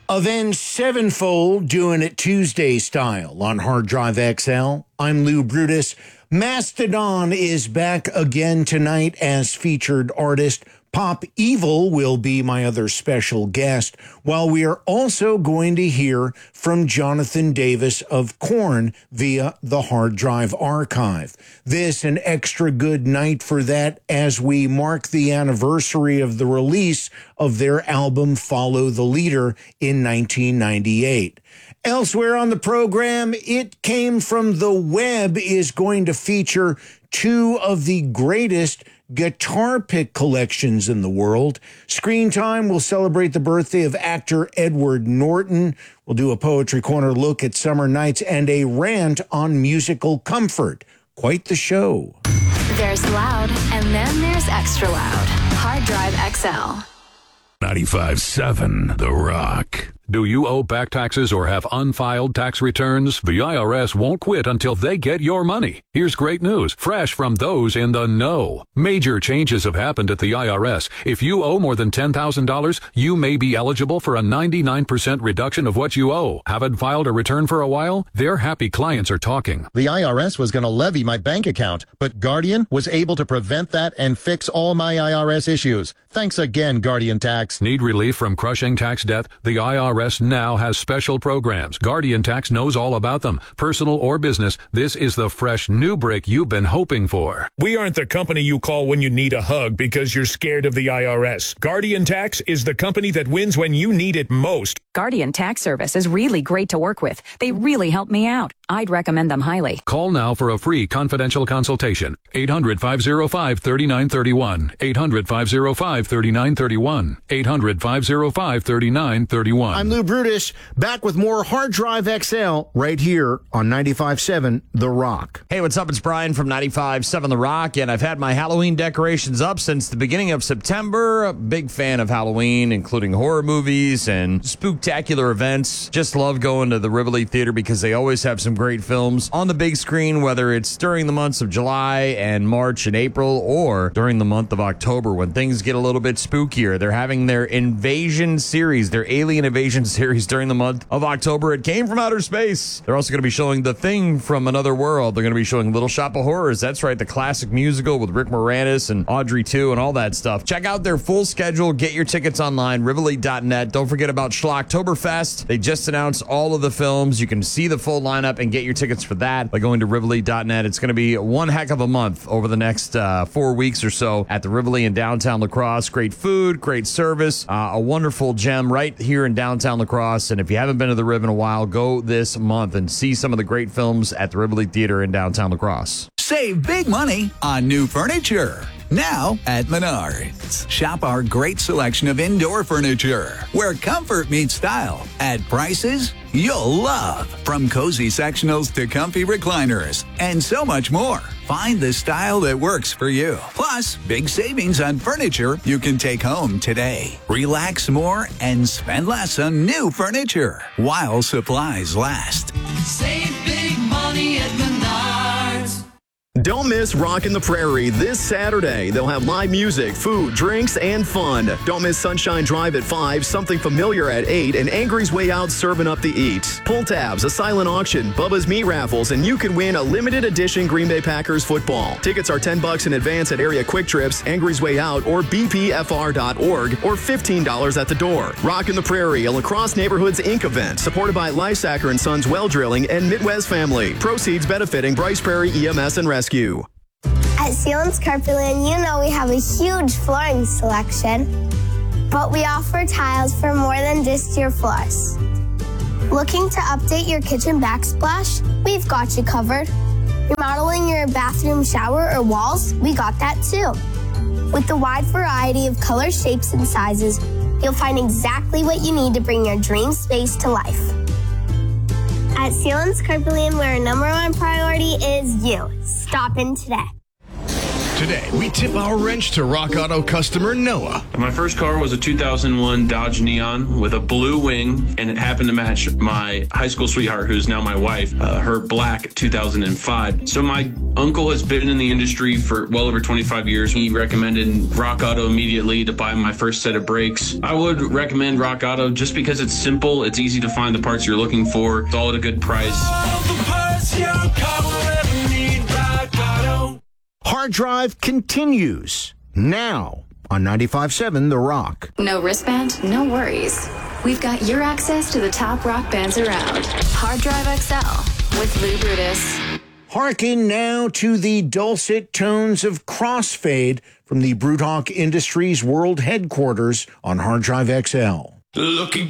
Avenged Sevenfold doing it Tuesday style on Hard Drive XL. I'm Lou Brutus. Mastodon is back again tonight as featured artist. Pop Evil will be my other special guest, while we are also going to hear from Jonathan Davis of Korn via the Hard Drive Archive. This an extra good night for that as we mark the anniversary of the release of their album Follow the Leader in 1998. Elsewhere on the program, It Came From the Web is going to feature two of the greatest guitar pick collections in the world. Screen Time will celebrate the birthday of actor Edward Norton. We'll do a Poetry Corner look at summer nights and a rant on musical comfort. Quite the show. There's loud, and then there's extra loud. Hard Drive XL. 95.7 The Rock. Do you owe back taxes or have unfiled tax returns? The IRS won't quit until they get your money. Here's great news, fresh from those in the know. Major changes have happened at the IRS. If you owe more than $10,000, you may be eligible for a 99% reduction of what you owe. Haven't filed a return for a while? Their happy clients are talking. The IRS was going to levy my bank account, but Guardian was able to prevent that and fix all my IRS issues. Thanks again, Guardian Tax. Need relief from crushing tax debt? The IRS now has special programs. Guardian Tax knows all about them. Personal or business, this is the fresh new break you've been hoping for. We aren't the company you call when you need a hug because you're scared of the IRS. Guardian Tax is the company that wins when you need it most. Guardian Tax Service is really great to work with. They really help me out. I'd recommend them highly. Call now for a free confidential consultation. 800-505-3931. 800-505-3931. 800-505-3931. I'm Lou Brutus, back with more Hard Drive XL right here on 95.7 The Rock. Hey, what's up? It's Brian from 95.7 The Rock, and I've had my Halloween decorations up since the beginning of September. A big fan of Halloween, including horror movies and spooktacular events. Just love going to the Rivoli Theater because they always have some great films on the big screen, whether it's during the months of July and March and April or during the month of October when things get a little bit spookier. They're having their Invasion series, their Alien Invasion series during the month of October. It Came From Outer Space. They're also going to be showing The Thing from Another World. They're going to be showing Little Shop of Horrors. That's right, the classic musical with Rick Moranis and Audrey 2 and all that stuff. Check out their full schedule. Get your tickets online, Rivoli.net. Don't forget about Schlocktoberfest. They just announced all of the films. You can see the full lineup and get your tickets for that by going to Rivoli.net. It's going to be one heck of a month over the next 4 weeks or so at the Rivoli in downtown La Crosse. Great food, great service, a wonderful gem right here in downtown La Crosse. And if you haven't been to the Riv in a while, go this month and see some of the great films at the Rivoli Theater in downtown La Crosse. Save big money on new furniture. Now at Menards. Shop our great selection of indoor furniture, where comfort meets style at prices you'll love. From cozy sectionals to comfy recliners and so much more. Find the style that works for you. Plus, big savings on furniture you can take home today. Relax more and spend less on new furniture while supplies last. Save big money at Menards. Don't miss Rockin' the Prairie this Saturday. They'll have live music, food, drinks, and fun. Don't miss Sunshine Drive at 5, Something Familiar at 8, and Angry's Way Out serving up the eats. Pull tabs, a silent auction, Bubba's Meat Raffles, and you can win a limited edition Green Bay Packers football. Tickets are $10 in advance at Area Quick Trips, Angry's Way Out, or bpfr.org, or $15 at the door. Rockin' the Prairie, a La Crosse Neighborhoods Inc. event, supported by Lysacker & Sons Well Drilling and Midwest Family. Proceeds benefiting Bryce Prairie EMS and Rescue. At Sealands Carpeland, you know we have a huge flooring selection, but we offer tiles for more than just your floors. Looking to update your kitchen backsplash? We've got you covered. Remodeling your bathroom shower or walls? We got that too. With the wide variety of colors, shapes, and sizes, you'll find exactly what you need to bring your dream space to life. At Sealands Carpeland, where our #1 priority is you. Stop in today. Today, we tip our wrench to Rock Auto customer Noah. My first car was a 2001 Dodge Neon with a blue wing, and it happened to match my high school sweetheart, who's now my wife, her black 2005. So my uncle has been in the industry for well over 25 years. He recommended Rock Auto immediately to buy my first set of brakes. I would recommend Rock Auto just because it's simple, it's easy to find the parts you're looking for, it's all at a good price. Hard Drive continues now on 95.7 The Rock. No wristband? No worries. We've got your access to the top rock bands around. Hard Drive XL with Lou Brutus. Hearken now to the dulcet tones of Crossfade from the Brewtalk Industries World Headquarters on Hard Drive XL. Looking